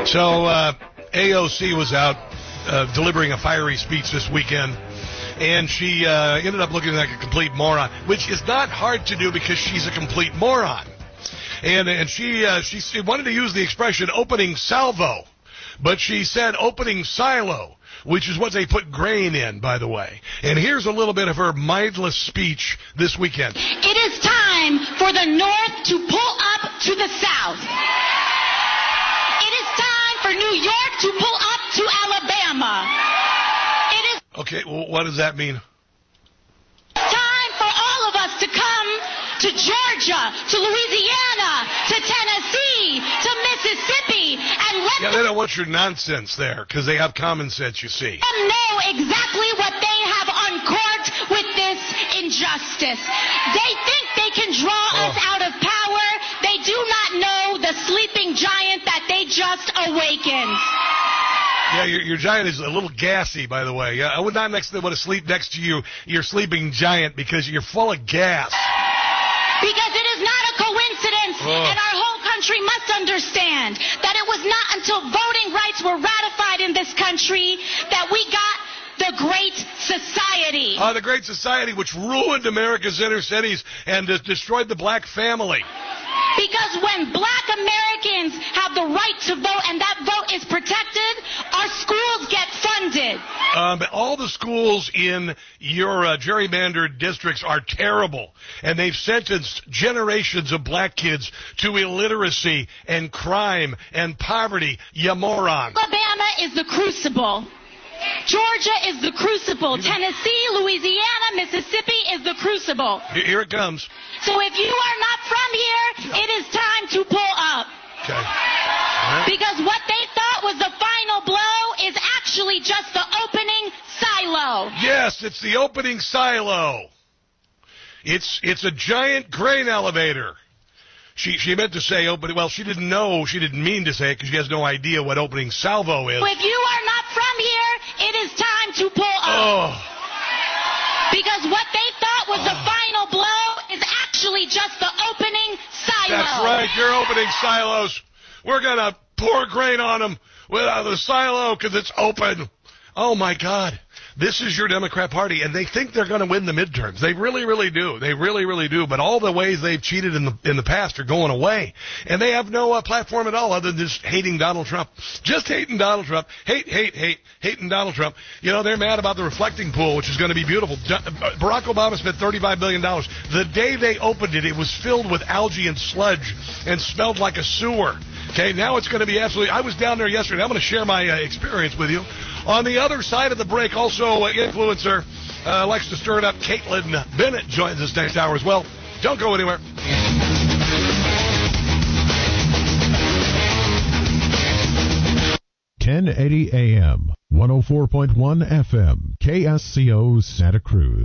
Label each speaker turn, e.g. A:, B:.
A: So AOC was out delivering a fiery speech this weekend, and she ended up looking like a complete moron, which is not hard to do because she's a complete moron. And she wanted to use the expression opening salvo, but she said opening silo, which is what they put grain in, by the way. And here's a little bit of her mindless speech this weekend.
B: It is time for the North to pull up to the South. It is time for New York to pull up to Alabama. It is
A: Okay, well, what does that mean?
B: time for all of us to come to Georgia, to Louisiana, to Tennessee, to Mississippi, and let
A: Yeah, they don't want your nonsense there because they have common sense, you see.
B: them know exactly what they have uncorked with this injustice. They think they can draw us out of power. They do not know the sleeping giant that they just awakened.
A: Yeah, your giant is a little gassy, by the way. I would not want to sleep next to you, your sleeping giant, because you're full of gas.
B: Because it is not a coincidence, and our whole country must understand that it was not until voting rights were ratified in this country that we got the Great Society.
A: The Great Society, which ruined America's inner cities and destroyed the black family.
B: Because when black Americans have the right to vote and that vote is protected, our schools get funded.
A: All the schools in your gerrymandered districts are terrible, and they've sentenced generations of black kids to illiteracy and crime and poverty, you moron.
B: Alabama is the crucible. Georgia is the crucible. Tennessee, Louisiana, Mississippi is the crucible.
A: Here it comes.
B: So if you are not from here, it is time to pull up.
A: Okay. All right.
B: Because what they thought was the final blow is actually just the opening silo.
A: Yes, it's the opening silo. It's a giant grain elevator. She meant to say open. Well, she didn't mean to say it because she has no idea what opening salvo is.
B: So if you are not from here, it is time to pull up. Because what they thought was the final blow is actually just the opening silo.
A: That's right, you're opening silos. We're going to pour grain on them without the silo because it's open. Oh, my God. This is your Democrat Party, and they think they're going to win the midterms. They really, really do. They really, really do. But all the ways they've cheated in the past are going away. And they have no platform at all other than just hating Donald Trump. Just hating Donald Trump. Hating Donald Trump. You know, they're mad about the reflecting pool, which is going to be beautiful. Barack Obama spent $35 billion. The day they opened it, it was filled with algae and sludge and smelled like a sewer. Okay, now it's going to be absolutely... I was down there yesterday. I'm going to share my experience with you. On the other side of the break, also influencer likes to stir it up. Caitlin Bennett joins us next hour as well. Don't go anywhere.
C: 1080 AM, 104.1 FM, KSCO Santa Cruz.